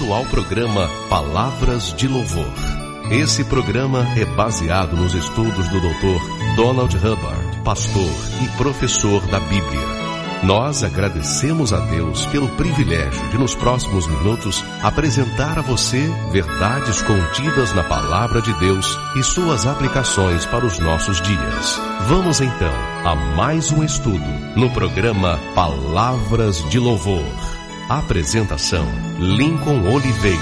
bem-vindo ao programa Palavras de Louvor. Esse programa é baseado nos estudos do Dr. Donald Hubbard, pastor e professor da Bíblia. Nós agradecemos a Deus pelo privilégio de, nos próximos minutos, apresentar a você verdades contidas na Palavra de Deus e suas aplicações para os nossos dias. Vamos então a mais um estudo no programa Palavras de Louvor. Apresentação: Lincoln Oliveira.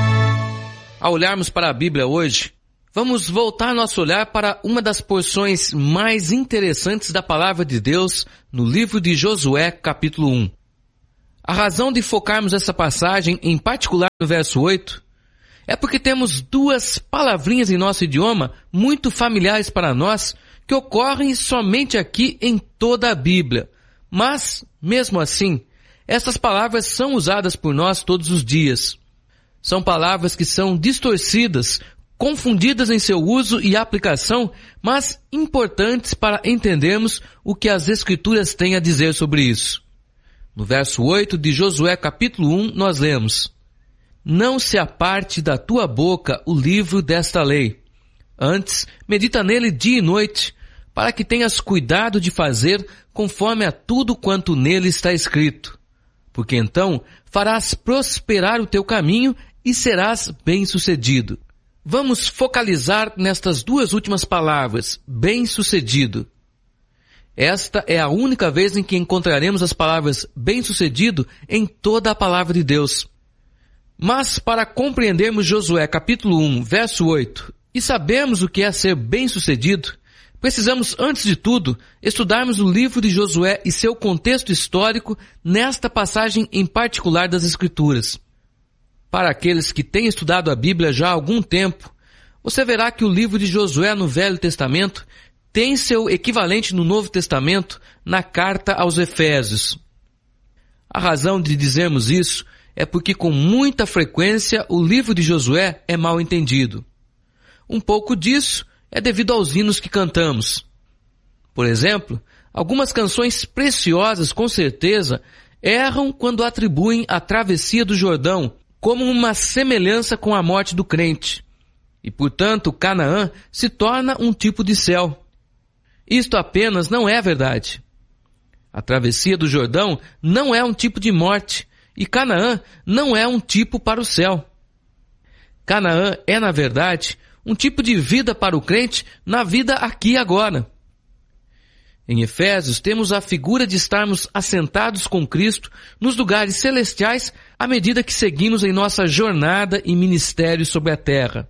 Ao olharmos para a Bíblia hoje, vamos voltar nosso olhar para uma das porções mais interessantes da Palavra de Deus no livro de Josué, capítulo 1. A razão de focarmos essa passagem, em particular no verso 8, é porque temos duas palavrinhas em nosso idioma muito familiares para nós, que ocorrem somente aqui em toda a Bíblia. Mas, mesmo assim, essas palavras são usadas por nós todos os dias. São palavras que são distorcidas, confundidas em seu uso e aplicação, mas importantes para entendermos o que as Escrituras têm a dizer sobre isso. No verso 8 de Josué capítulo 1, nós lemos: Não se aparte da tua boca o livro desta lei. Antes, medita nele dia e noite, para que tenhas cuidado de fazer conforme a tudo quanto nele está escrito. Porque então farás prosperar o teu caminho e serás bem-sucedido. Vamos focalizar nestas duas últimas palavras, bem-sucedido. Esta é a única vez em que encontraremos as palavras bem-sucedido em toda a palavra de Deus. Mas para compreendermos Josué capítulo 1, verso 8, e sabermos o que é ser bem-sucedido, precisamos, antes de tudo, estudarmos o livro de Josué e seu contexto histórico nesta passagem em particular das Escrituras. Para aqueles que têm estudado a Bíblia já há algum tempo, você verá que o livro de Josué no Velho Testamento tem seu equivalente no Novo Testamento na carta aos Efésios. A razão de dizermos isso é porque com muita frequência o livro de Josué é mal entendido. Um pouco disso é devido aos hinos que cantamos. Por exemplo, algumas canções preciosas, com certeza, erram quando atribuem a travessia do Jordão como uma semelhança com a morte do crente. E, portanto, Canaã se torna um tipo de céu. Isto apenas não é verdade. A travessia do Jordão não é um tipo de morte, e Canaã não é um tipo para o céu. Canaã é, na verdade, um tipo de vida para o crente na vida aqui e agora. Em Efésios, temos a figura de estarmos assentados com Cristo nos lugares celestiais à medida que seguimos em nossa jornada e ministério sobre a terra.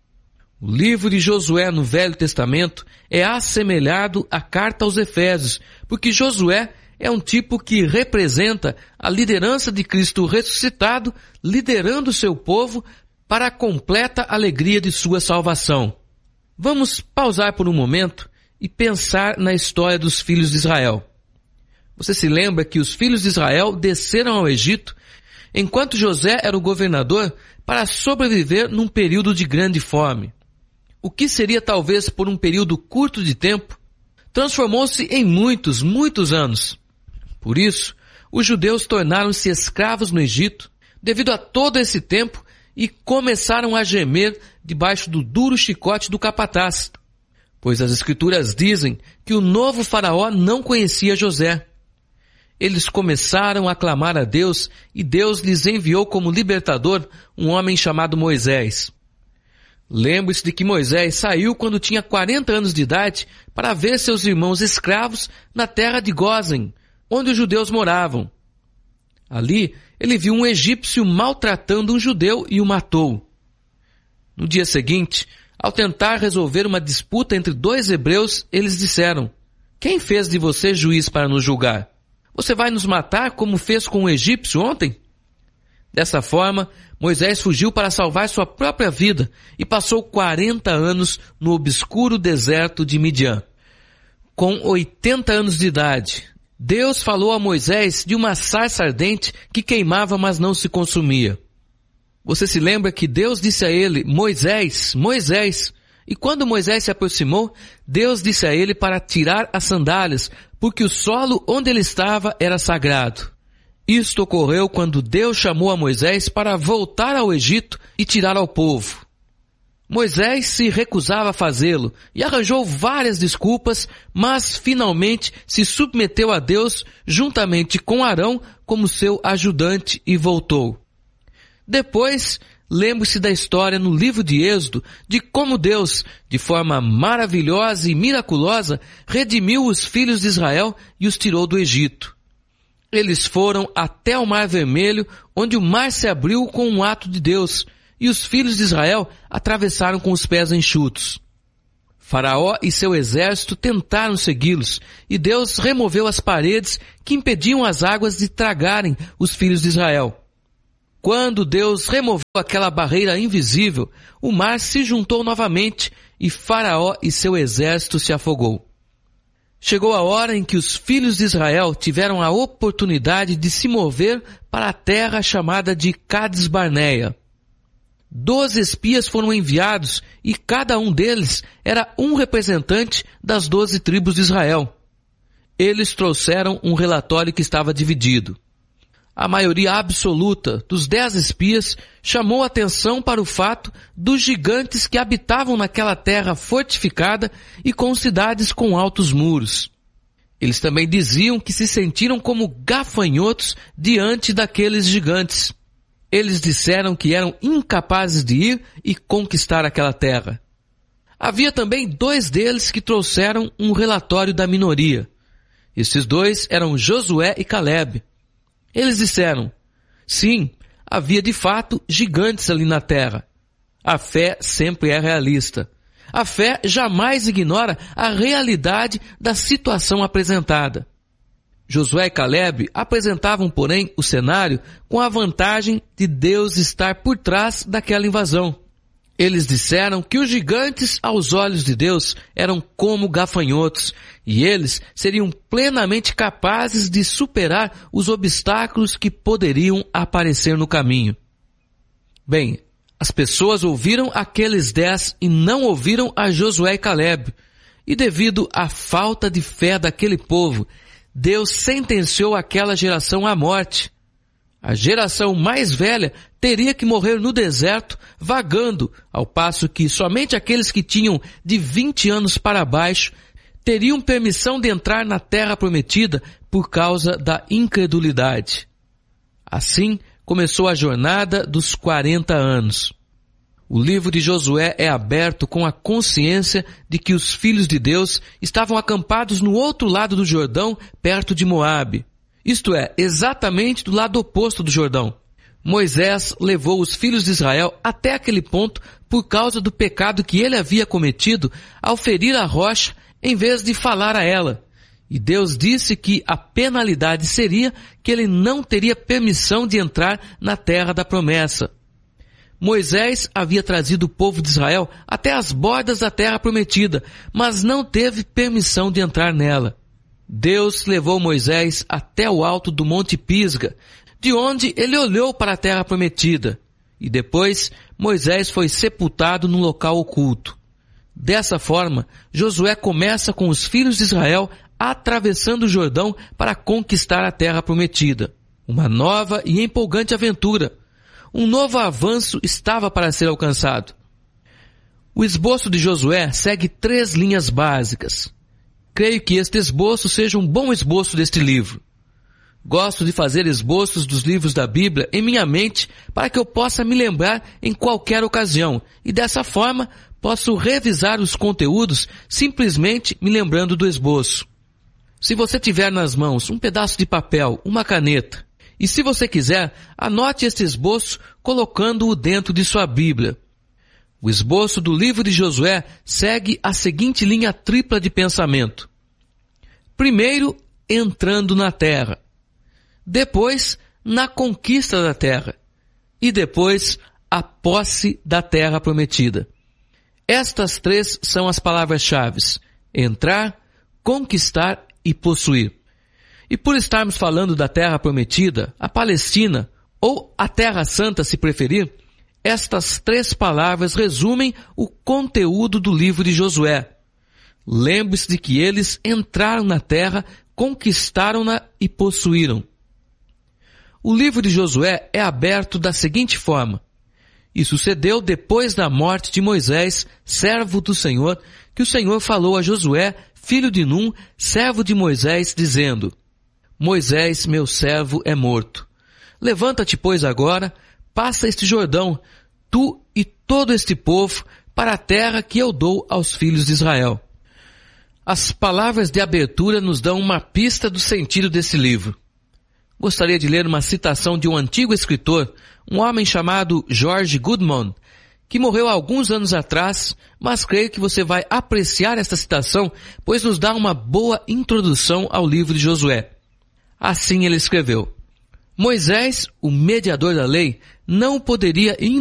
O livro de Josué no Velho Testamento é assemelhado à carta aos Efésios, porque Josué é um tipo que representa a liderança de Cristo ressuscitado, liderando o seu povo para a completa alegria de sua salvação. Vamos pausar por um momento e pensar na história dos filhos de Israel. Você se lembra que os filhos de Israel desceram ao Egito enquanto José era o governador para sobreviver num período de grande fome. O que seria talvez por um período curto de tempo, transformou-se em muitos anos. Por isso, os judeus tornaram-se escravos no Egito devido a todo esse tempo e começaram a gemer debaixo do duro chicote do capataz, pois as Escrituras dizem que o novo faraó não conhecia José. Eles começaram a clamar a Deus e Deus lhes enviou como libertador um homem chamado Moisés. Lembre-se de que Moisés saiu quando tinha 40 anos de idade para ver seus irmãos escravos na terra de Gósen, onde os judeus moravam. Ali, ele viu um egípcio maltratando um judeu e o matou. No dia seguinte, ao tentar resolver uma disputa entre dois hebreus, eles disseram: Quem fez de você juiz para nos julgar? Você vai nos matar como fez com o egípcio ontem? Dessa forma, Moisés fugiu para salvar sua própria vida e passou 40 anos no obscuro deserto de Midian. Com 80 anos de idade, Deus falou a Moisés de uma sarça ardente que queimava, mas não se consumia. Você se lembra que Deus disse a ele: Moisés, Moisés. E quando Moisés se aproximou, Deus disse a ele para tirar as sandálias, porque o solo onde ele estava era sagrado. Isto ocorreu quando Deus chamou a Moisés para voltar ao Egito e tirar ao povo. Moisés se recusava a fazê-lo e arranjou várias desculpas, mas finalmente se submeteu a Deus juntamente com Arão como seu ajudante e voltou. Depois, lembre-se da história no livro de Êxodo de como Deus, de forma maravilhosa e miraculosa, redimiu os filhos de Israel e os tirou do Egito. Eles foram até o Mar Vermelho, onde o mar se abriu com um ato de Deus, e os filhos de Israel atravessaram com os pés enxutos. Faraó e seu exército tentaram segui-los, e Deus removeu as paredes que impediam as águas de tragarem os filhos de Israel. Quando Deus removeu aquela barreira invisível, o mar se juntou novamente e Faraó e seu exército se afogou. Chegou a hora em que os filhos de Israel tiveram a oportunidade de se mover para a terra chamada de Cades Barneia. 12 espias foram enviados e cada um deles era um representante das 12 tribos de Israel. Eles trouxeram um relatório que estava dividido. A maioria absoluta dos 10 espias chamou atenção para o fato dos gigantes que habitavam naquela terra fortificada e com cidades com altos muros. Eles também diziam que se sentiram como gafanhotos diante daqueles gigantes. Eles disseram que eram incapazes de ir e conquistar aquela terra. Havia também 2 deles que trouxeram um relatório da minoria. Esses 2 eram Josué e Calebe. Eles disseram, sim, havia de fato gigantes ali na terra. A fé sempre é realista. A fé jamais ignora a realidade da situação apresentada. Josué e Calebe apresentavam, porém, o cenário com a vantagem de Deus estar por trás daquela invasão. Eles disseram que os gigantes, aos olhos de Deus, eram como gafanhotos, e eles seriam plenamente capazes de superar os obstáculos que poderiam aparecer no caminho. Bem, as pessoas ouviram aqueles 10 e não ouviram a Josué e Calebe, e devido à falta de fé daquele povo, Deus sentenciou aquela geração à morte. A geração mais velha teria que morrer no deserto, vagando, ao passo que somente aqueles que tinham de 20 anos para baixo teriam permissão de entrar na terra prometida por causa da incredulidade. Assim começou a jornada dos 40 anos. O livro de Josué é aberto com a consciência de que os filhos de Deus estavam acampados no outro lado do Jordão, perto de Moabe. Isto é, exatamente do lado oposto do Jordão. Moisés levou os filhos de Israel até aquele ponto por causa do pecado que ele havia cometido ao ferir a rocha em vez de falar a ela. E Deus disse que a penalidade seria que ele não teria permissão de entrar na terra da promessa. Moisés havia trazido o povo de Israel até as bordas da terra prometida, mas não teve permissão de entrar nela. Deus levou Moisés até o alto do Monte Pisga, de onde ele olhou para a terra prometida, e depois Moisés foi sepultado num local oculto. Dessa forma, Josué começa com os filhos de Israel atravessando o Jordão para conquistar a terra prometida. Uma nova e empolgante aventura. Um novo avanço estava para ser alcançado. O esboço de Josué segue 3 linhas básicas. Creio que este esboço seja um bom esboço deste livro. Gosto de fazer esboços dos livros da Bíblia em minha mente para que eu possa me lembrar em qualquer ocasião e dessa forma posso revisar os conteúdos simplesmente me lembrando do esboço. Se você tiver nas mãos um pedaço de papel, uma caneta, e se você quiser, anote este esboço colocando-o dentro de sua Bíblia. O esboço do livro de Josué segue a seguinte linha tripla de pensamento. Primeiro, entrando na terra. Depois, na conquista da terra. E depois, a posse da terra prometida. Estas 3 são as palavras-chave: entrar, conquistar e possuir. E por estarmos falando da terra prometida, a Palestina, ou a Terra Santa se preferir, estas 3 palavras resumem o conteúdo do livro de Josué. Lembre-se de que eles entraram na terra, conquistaram-na e possuíram. O livro de Josué é aberto da seguinte forma: E sucedeu depois da morte de Moisés, servo do Senhor, que o Senhor falou a Josué, filho de Num, servo de Moisés, dizendo: Moisés, meu servo, é morto. Levanta-te, pois, agora, passa este Jordão, tu e todo este povo, para a terra que eu dou aos filhos de Israel. As palavras de abertura nos dão uma pista do sentido desse livro. Gostaria de ler uma citação de um antigo escritor, um homem chamado George Goodman, que morreu há alguns anos atrás, mas creio que você vai apreciar esta citação, pois nos dá uma boa introdução ao livro de Josué. Assim ele escreveu: Moisés, o mediador da lei, não poderia